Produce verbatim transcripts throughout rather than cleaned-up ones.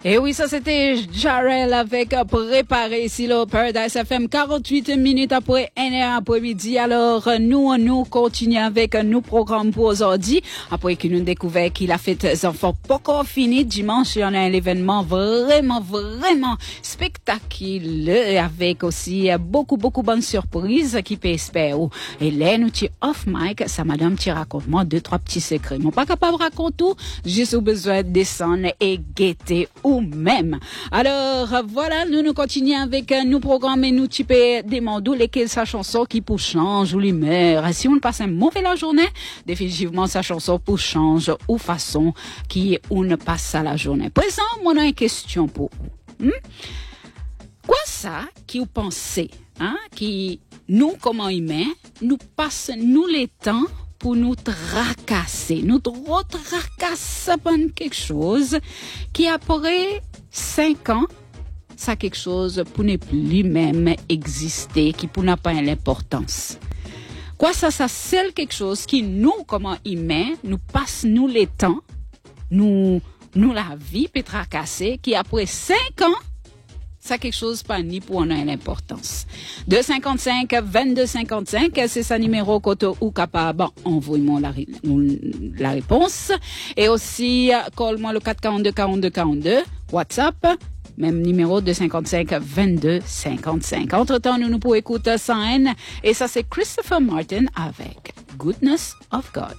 Et oui, ça c'était Jarrell avec Préparé ici le Paradise F M, quarante-huit minutes après une heure après-midi. Alors, nous, nous continuons avec nos programmes pour aujourd'hui. Après que nous découvrons qu'il a fait des enfants pas encore fini, dimanche, il y en a un événement vraiment, vraiment spectaculaire avec aussi beaucoup, beaucoup bonnes surprises qui peut espérer. Et là, nous, tu off mic, ça madame, tu racontes moi deux, trois petits secrets. Mon pas capable de raconter tout, juste au besoin de descendre et guetter ou même. Alors, voilà, nous nous continuons avec euh, nos programmes et nous types demander lesquels sa chanson qui pour change ou l'humeur. Si on passe un mauvais la journée, définitivement sa chanson pour change ou façon qui on ne passe à la journée. Présent, moi, on a une question pour vous. Hmm? Quoi ça qui vous pensez, hein, qui nous, comme humains, nous passe nous les temps pour nous tracasser, nous trop tracasser par quelque chose qui après cinq ans, ça quelque chose pour ne plus même exister, qui pour n'a pas l'importance. Quoi ça, ça c'est quelque chose qui nous, comme humains, nous passe nous les temps, nous, nous la vie peut tracasser, qui après cinq ans, ça quelque chose pas ni pour en a l'importance. deux cinquante-cinq vingt-deux cinquante-cinq, c'est ça numéro koto ou capable envoyez-moi la, la réponse. Et aussi call-moi le quatre quarante-deux quarante-deux quarante-deux, WhatsApp, même numéro deux cinquante-cinq vingt-deux cinquante-cinq. Entre-temps, nous nous pouvons écouter sans haine et ça c'est Christopher Martin avec Goodness of God.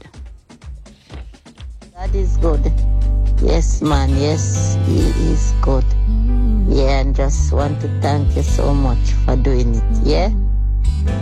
God is good. Yes, man. Yes, He is good. Yeah, and just want to thank you so much for doing it. Yeah.